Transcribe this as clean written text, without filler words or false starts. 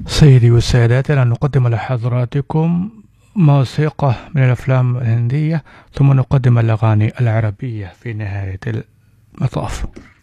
سيدي والسادات، أنا نقدم لحضراتكم موسيقى من الأفلام الهندية، ثم نقدم الأغاني العربية في نهاية المطاف.